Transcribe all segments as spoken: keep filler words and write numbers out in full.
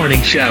Morning Show.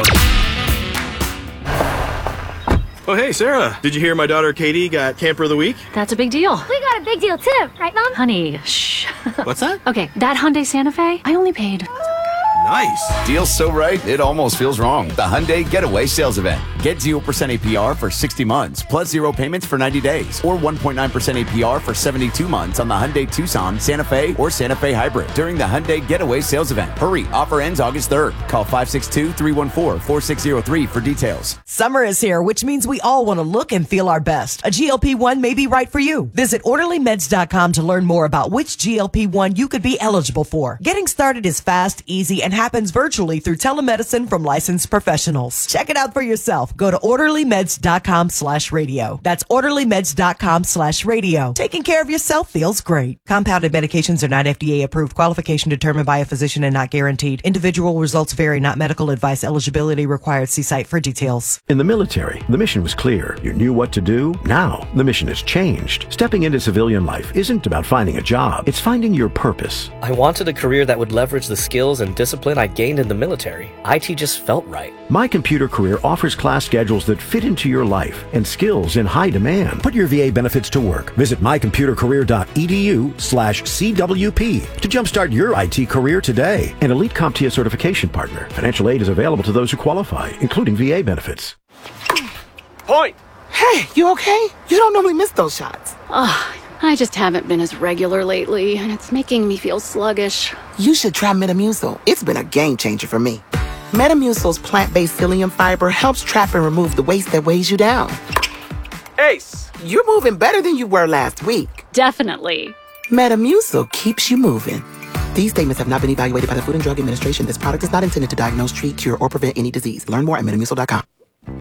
Oh, hey, Sarah. Did you hear my daughter Katie got Camper of the Week? That's a big deal. We got a big deal too, right, Mom? Honey, shh. What's that? Okay, that Hyundai Santa Fe, I only paid... Nice. Deal's so right, it almost feels wrong. The Hyundai Getaway Sales Event. Get zero percent A P R for sixty months, plus zero payments for ninety days, or one point nine percent A P R for seventy-two months on the Hyundai Tucson, Santa Fe, or Santa Fe Hybrid during the Hyundai Getaway Sales Event. Hurry, offer ends August third. Call five six two, three one four, four six zero three for details. Summer is here, which means we all want to look and feel our best. A G L P one may be right for you. Visit orderly meds dot com to learn more about which G L P one you could be eligible for. Getting started is fast, easy, and happens virtually through telemedicine from licensed professionals. Check it out for yourself. Go to orderly meds dot com slash radio. That's orderly meds dot com slash radio. Taking care of yourself feels great. Compounded medications are not F D A approved. Qualification determined by a physician and not guaranteed. Individual results vary, not medical advice. Eligibility required. See site for details. In the military, the mission was clear. You knew what to do. Now, the mission has changed. Stepping into civilian life isn't about finding a job. It's finding your purpose. I wanted a career that would leverage the skills and discipline I gained in the military. I T just felt right. My Computer Career offers class schedules that fit into your life and skills in high demand. Put your V A benefits to work. Visit my computer career dot e d u slash C W P to jumpstart your I T career today. An Elite CompTIA certification partner. Financial aid is available to those who qualify, including V A benefits. Point! Hey, you okay? You don't normally miss those shots. Ugh, I just haven't been as regular lately, and it's making me feel sluggish. You should try Metamucil. It's been a game changer for me. Metamucil's plant-based psyllium fiber helps trap and remove the waste that weighs you down. Ace! You're moving better than you were last week. Definitely. Metamucil keeps you moving. These statements have not been evaluated by the Food and Drug Administration. This product is not intended to diagnose, treat, cure, or prevent any disease. Learn more at metamucil dot com.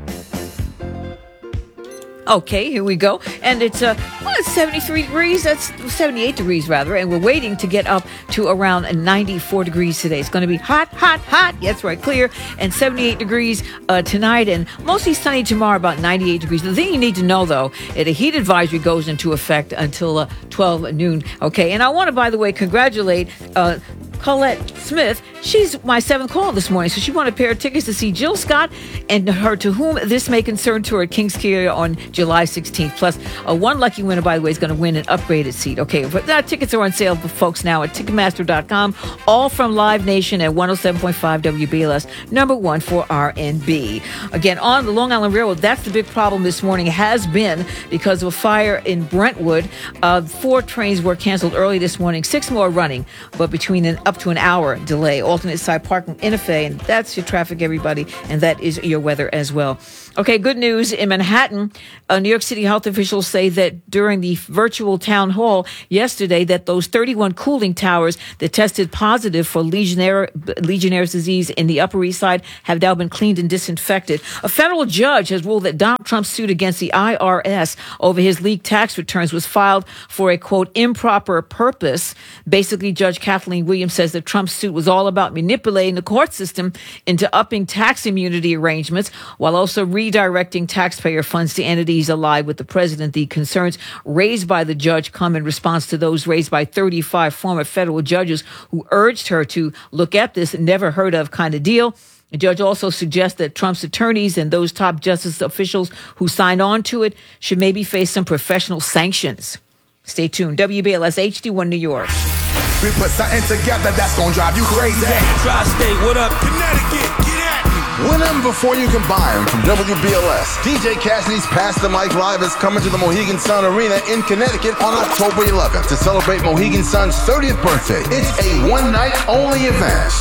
Okay, here we go. And it's, uh, well, it's seventy-three degrees. That's seventy-eight degrees, rather. And we're waiting to get up to around ninety-four degrees today. It's going to be hot, hot, hot. That's right, clear. And seventy-eight degrees uh, tonight, and mostly sunny tomorrow, about ninety-eight degrees. The thing you need to know, though, is a heat advisory goes into effect until uh, twelve noon. Okay, and I want to, by the way, congratulate uh, Colette Smith. She's my seventh call this morning, so she won a pair of tickets to see Jill Scott and her To Whom This May Concern tour at King's Kia on July sixteenth. Plus, uh, one lucky winner, by the way, is going to win an upgraded seat. Okay, but that tickets are on sale for folks now at Ticketmaster dot com, all from Live Nation at one oh seven point five W B L S, number one for R and B. Again, on the Long Island Railroad, that's the big problem this morning, has been because of a fire in Brentwood. Uh, four trains were canceled early this morning, six more running, but between an up to an hour delay. Alternate side parking in Inafay, and that's your traffic, everybody, and that is your weather as well. Okay, good news in Manhattan. Uh, New York City health officials say that during the virtual town hall yesterday that those thirty-one cooling towers that tested positive for Legionnaire, Legionnaire's disease in the Upper East Side have now been cleaned and disinfected. A federal judge has ruled that Donald Trump's suit against the I R S over his leaked tax returns was filed for a, quote, improper purpose. Basically, Judge Kathleen Williams says that Trump's suit was all about manipulating the court system into upping tax immunity arrangements while also redirecting taxpayer funds to entities allied with the president. The concerns raised by the judge come in response to those raised by thirty-five former federal judges who urged her to look at this never heard of kind of deal. The judge also suggests that Trump's attorneys and those top justice officials who signed on to it should maybe face some professional sanctions. Stay tuned. W B L S H D one New York. We put something together that's gonna drive you crazy. Tri-State, what up? Connecticut, get at me. Win them before you can buy them from W B L S. D J Cassidy's Pass the Mic Live is coming to the Mohegan Sun Arena in Connecticut on October eleventh to celebrate Mohegan Sun's thirtieth birthday. It's a one-night only event.